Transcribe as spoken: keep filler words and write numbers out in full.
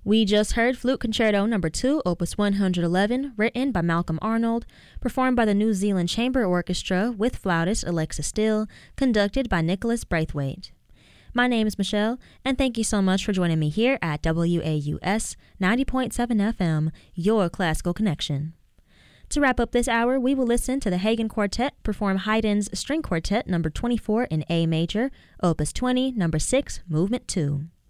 We just heard Flute Concerto Number two, Opus one hundred eleven, written by Malcolm Arnold, performed by the New Zealand Chamber Orchestra with flautist Alexa Still, conducted by Nicholas Braithwaite. My name is Michelle, and thank you so much for joining me here at W A U S ninety point seven F M, your classical connection. To wrap up this hour, we will listen to the Hagen Quartet perform Haydn's String Quartet Number twenty-four in A major, Opus twenty, Number six, Movement two.